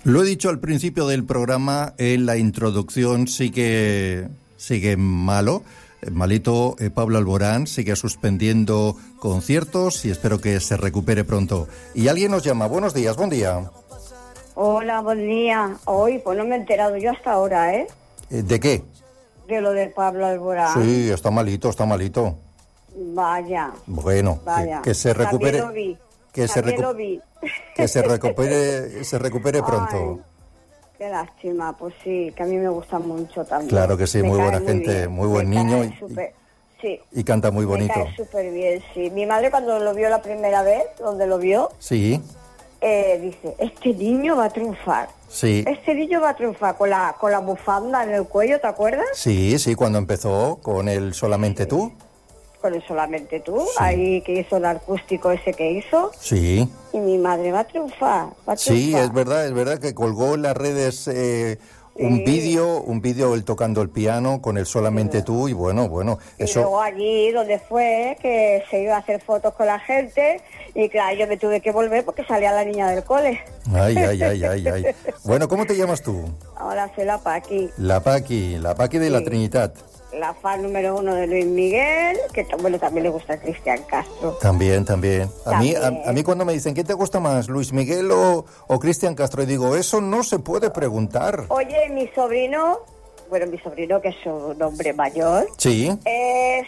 Lo he dicho al principio del programa, en la introducción sigue malo. Malito Pablo Alborán, sigue suspendiendo conciertos y espero que se recupere pronto. Y alguien nos llama. Buenos días, buen día. Hola, buen día. Hoy, pues no me he enterado yo hasta ahora, ¿eh? ¿De qué? De lo de Pablo Alborán. Sí, está malito. Vaya. Bueno, vaya. Que se recupere. También lo vi. Que se recupere pronto. Ay, qué lástima, pues sí, que a mí me gusta mucho también. Claro que sí, muy buena gente, bien. muy buen niño sí. Y canta muy bonito. Me cae súper bien, sí. Mi madre cuando lo vio la primera vez, donde lo vio, sí, dice, este niño va a triunfar. Sí. Este niño va a triunfar con la bufanda en el cuello, ¿te acuerdas? Sí, cuando empezó con el Solamente Tú. Con el Solamente Tú, sí. Ahí que hizo el acústico ese que hizo. Sí. Y mi madre va a triunfar. Sí, es verdad que colgó en las redes un vídeo él tocando el piano con el Solamente Tú y bueno, eso. Y luego allí donde fue, que se iba a hacer fotos con la gente y claro, yo me tuve que volver porque salía la niña del cole. Ay. Bueno, ¿cómo te llamas tú? Ahora soy la Paqui. La Paqui de sí. La Trinidad. La fan número 1 de Luis Miguel, que bueno, también le gusta a Cristian Castro. También. A mí cuando me dicen, ¿quién te gusta más, Luis Miguel o Cristian Castro? Y digo, eso no se puede preguntar. Oye, mi sobrino, que es un hombre mayor, sí, es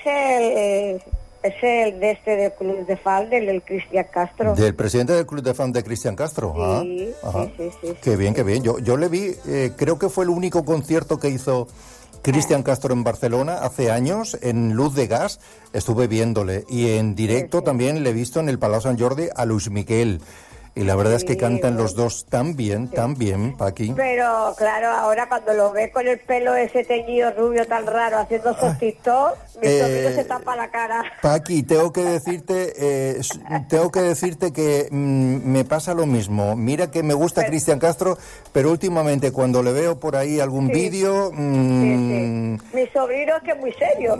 el del club de fan del Cristian Castro. Del presidente del club de fan de Cristian Castro. Sí. Qué bien. Yo le vi, creo que fue el único concierto que hizo Cristian Castro en Barcelona hace años, en Luz de Gas, estuve viéndole. Y en directo también le he visto en el Palau Sant Jordi a Luis Miguel. Y la verdad es que cantan los dos tan bien, Paqui. Pero claro, ahora cuando lo ves con el pelo ese teñido rubio tan raro haciendo esos TikTok, mi sobrino se tapa la cara. Paqui, tengo que decirte que me pasa lo mismo. Mira que me gusta Cristian Castro, pero últimamente cuando le veo por ahí algún vídeo... Mi sobrino es que es muy serio.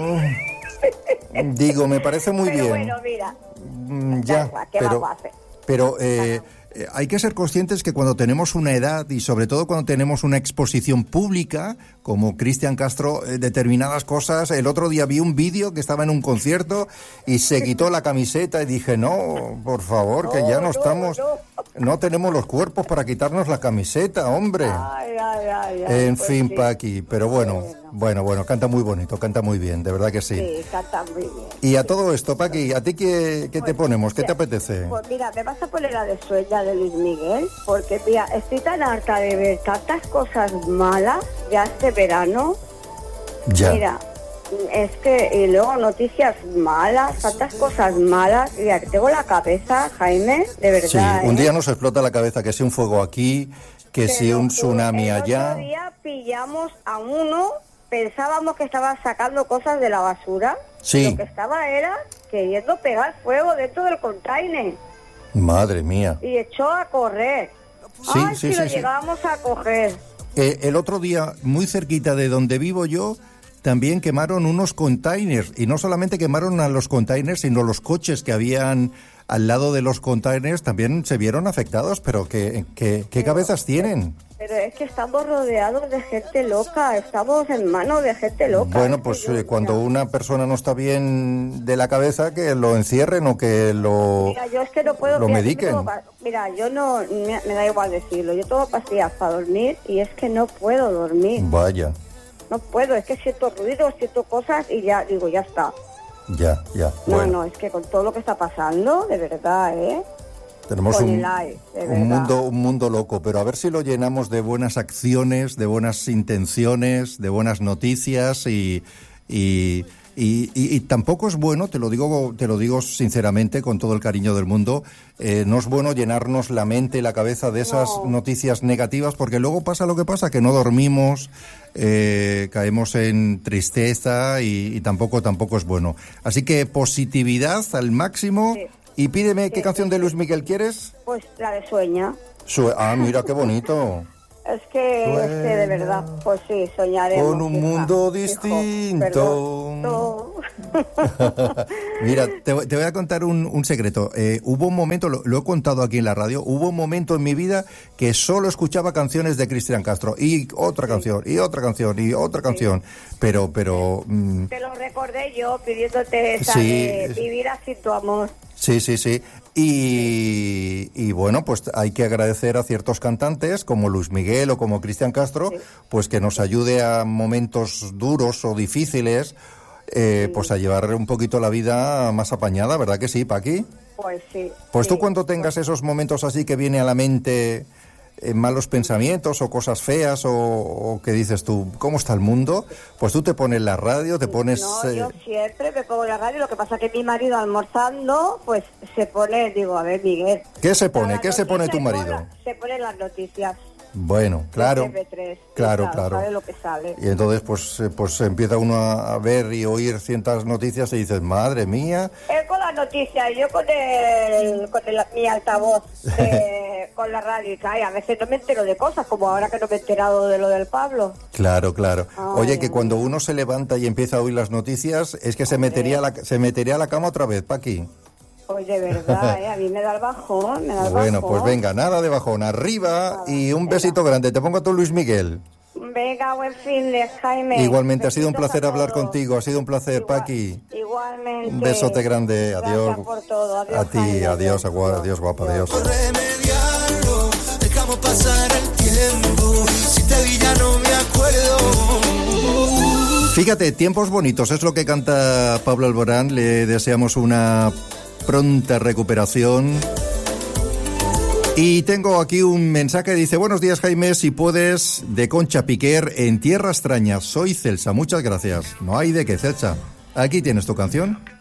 Digo, me parece muy bien. Bueno, mira, ¿qué vamos a hacer? Pero hay que ser conscientes que cuando tenemos una edad y sobre todo cuando tenemos una exposición pública, como Cristian Castro, determinadas cosas. El otro día vi un vídeo que estaba en un concierto y se quitó la camiseta y dije, no, por favor, que ya no estamos... No tenemos los cuerpos para quitarnos la camiseta, hombre. Ay, en pues fin, sí. Paqui, pero bueno, canta muy bonito, canta muy bien, de verdad que sí. Sí, canta muy bien. Y a todo esto, Paqui, ¿a ti qué te ponemos? ¿Qué te apetece? Pues mira, me vas a poner la de Sueña de Luis Miguel, porque mira, estoy tan harta de ver tantas cosas malas ya este verano. Ya. Mira, es que, y luego noticias malas, tantas cosas malas, mira, que tengo la cabeza, Jaime, de verdad. Sí, un día nos explota la cabeza que si un fuego aquí, que si un tsunami allá. El otro día pillamos a uno, pensábamos que estaba sacando cosas de la basura, sí. Lo que estaba era queriendo pegar fuego dentro del container. Madre mía. Y echó a correr. Sí, lo llegábamos a coger. El otro día, muy cerquita de donde vivo yo, también quemaron unos containers, y no solamente quemaron a los containers, sino los coches que habían al lado de los containers también se vieron afectados, pero ¿qué cabezas tienen? Pero es que estamos rodeados de gente loca, estamos en manos de gente loca. Bueno, pues cuando una persona no para de la cabeza, que lo encierren o que lo mediquen. Mira, yo no, me da igual decirlo, yo tomo pastillas para dormir y es que no puedo dormir. Vaya. No puedo, es que siento ruido, siento cosas y ya digo, ya está. Ya. Bueno. Es que con todo lo que está pasando, de verdad, tenemos un mundo loco, pero a ver si lo llenamos de buenas acciones, de buenas intenciones, de buenas noticias y tampoco es bueno, te lo digo sinceramente, con todo el cariño del mundo, no es bueno llenarnos la mente y la cabeza de esas noticias negativas, porque luego pasa lo que pasa, que no dormimos, caemos en tristeza y tampoco es bueno. Así que positividad al máximo. Sí. Y pídeme, ¿qué canción de Luis Miguel quieres? Pues la de Sueña. Mira qué bonito. Es que de verdad, pues sí, soñaremos. Con un mundo distinto. Mira, te voy a contar un secreto. Hubo un momento, lo he contado aquí en la radio, hubo un momento en mi vida que solo escuchaba canciones de Cristian Castro, y otra canción, y otra canción, y otra canción, pero Te lo recordé yo pidiéndote esa de Vivir así tu amor. Sí. Y bueno, pues hay que agradecer a ciertos cantantes como Luis Miguel o como Cristian Castro, pues que nos ayude a momentos duros o difíciles, pues a llevar un poquito la vida más apañada, ¿verdad que sí, Paqui? Pues sí. Pues tú cuando tengas esos momentos así que viene a la mente malos pensamientos o cosas feas o que dices tú, ¿cómo está el mundo? Pues tú te pones la radio, te pones... No, yo siempre me pongo la radio, lo que pasa es que mi marido almorzando, pues se pone, digo, a ver, Miguel... ¿Qué se pone? ¿Qué se pone tu marido? Se pone las noticias. Bueno, claro, claro. Sabe lo que sale. Y entonces, pues empieza uno a ver y oír ciertas noticias y dices, madre mía. Él con las noticias, yo con mi altavoz, con la radio, y a veces no me entero de cosas, como ahora que no me he enterado de lo del Pablo. Claro. Oye, que cuando uno se levanta y empieza a oír las noticias, es que se metería a la cama otra vez, Paqui. Pues de verdad, a mí me da el bajón, Bueno, pues venga, nada de bajón, arriba y un besito grande. Te pongo a tu Luis Miguel. Venga, buen fin de Jaime. Igualmente, ha sido un placer hablar contigo, ha sido un placer, Paqui. Igualmente. Un besote grande, adiós. Gracias por todo, adiós. A ti, Jaime, adiós, guapa, adiós. Dejamos pasar el tiempo, si te vi ya no me acuerdo. Fíjate, tiempos bonitos, es lo que canta Pablo Alborán, le deseamos una pronta recuperación. Y tengo aquí un mensaje que dice: buenos días, Jaime, si puedes, de Concha Piquer, en Tierra Extraña. Soy Celsa, muchas gracias. No hay de qué, Celsa. Aquí tienes tu canción.